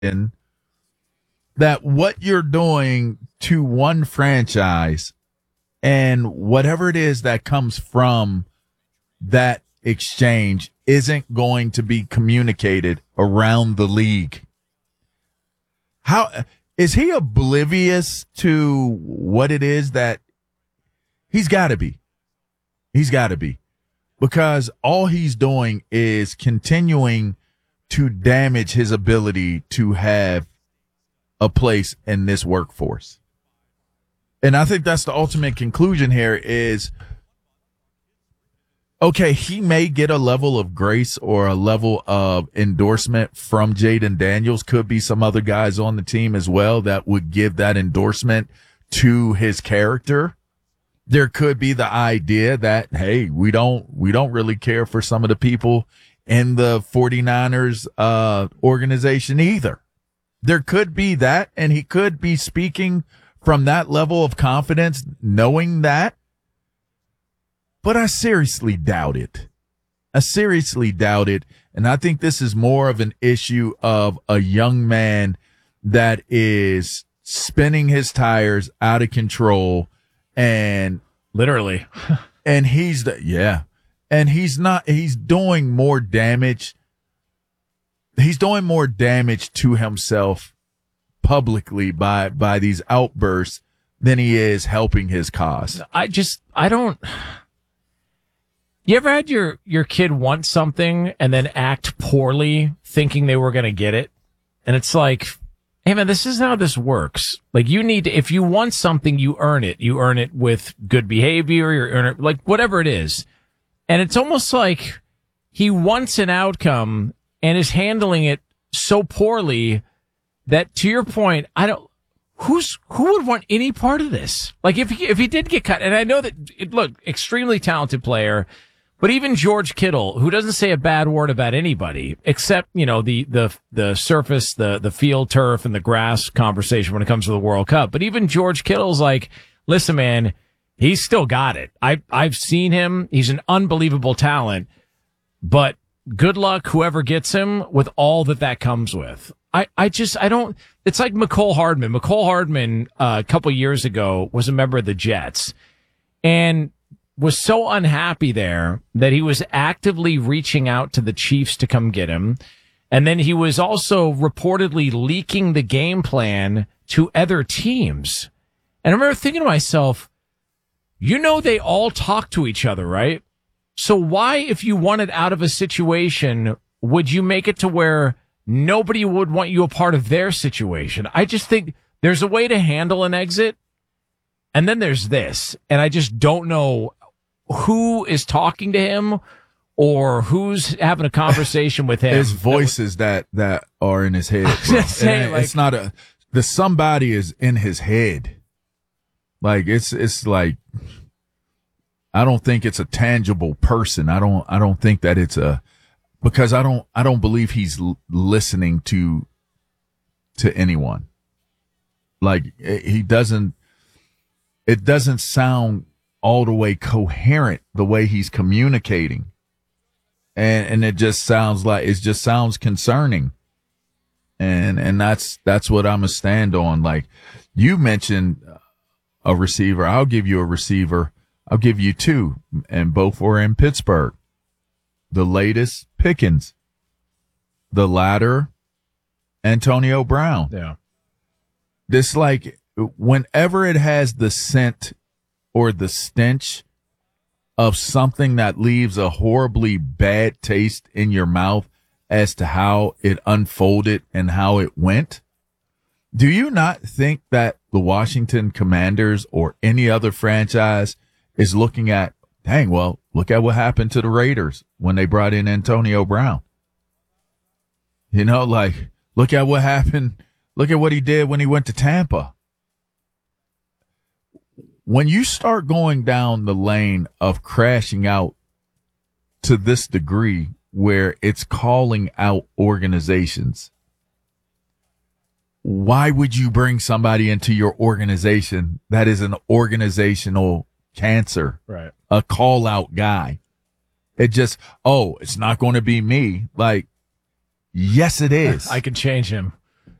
in that what you're doing to one franchise and whatever it is that comes from that exchange isn't going to be communicated around the league. How is he oblivious to what it is that he's got to be? He's got to be, because all he's doing is continuing to damage his ability to have a place in this workforce. And I think that's the ultimate conclusion here is, okay, he may get a level of grace or a level of endorsement from Jaden Daniels. Could be some other guys on the team as well that would give that endorsement to his character. There could be the idea that, hey, we don't really care for some of the people in the 49ers organization either. There could be that, and he could be speaking from that level of confidence, knowing that. But I seriously doubt it. And I think this is more of an issue of a young man that is spinning his tires out of control and literally, and he's doing more damage. He's doing more damage to himself publicly by these outbursts than he is helping his cause. I don't. You ever had your kid want something and then act poorly thinking they were going to get it? And it's like, hey man, this isn't how this works. Like, you need to, if you want something, you earn it. You earn it with good behavior, you earn it, like, whatever it is. And it's almost like he wants an outcome and is handling it so poorly that, to your point, who would want any part of this? Like, if he did get cut, and I know that, extremely talented player, but even George Kittle, who doesn't say a bad word about anybody, except, the surface, the field turf and the grass conversation when it comes to the World Cup. But even George Kittle's like, listen, man, he's still got it. I've seen him. He's an unbelievable talent, but good luck whoever gets him with all that comes with. I don't, it's like McCole Hardman. McCole Hardman, a couple years ago, was a member of the Jets and was so unhappy there that he was actively reaching out to the Chiefs to come get him. And then he was also reportedly leaking the game plan to other teams. And I remember thinking to myself, they all talk to each other, right? So why, if you wanted out of a situation, would you make it to where nobody would want you a part of their situation? I just think there's a way to handle an exit. And then there's this. And I just don't know who is talking to him or who's having a conversation with him. His voices that are in his head. It's not the somebody is in his head. Like, it's like, I don't think it's a tangible person. I don't think that it's because I don't believe he's listening to anyone. Like, it doesn't sound all the way coherent the way he's communicating. And it just sounds concerning. And that's what I'm a stand on. Like, you mentioned a receiver. I'll give you a receiver. I'll give you two, and both were in Pittsburgh. The latest, Pickens. The latter, Antonio Brown. Yeah. This, like, whenever it has the scent or the stench of something that leaves a horribly bad taste in your mouth as to how it unfolded and how it went, do you not think that the Washington Commanders or any other franchise is looking at, dang, well, look at what happened to the Raiders when they brought in Antonio Brown? Like, look at what happened. Look at what he did when he went to Tampa. When you start going down the lane of crashing out to this degree where it's calling out organizations, why would you bring somebody into your organization that is an organizational cancer? Right. A call out guy. It just, it's not going to be me. Like, yes, it is. I can change him.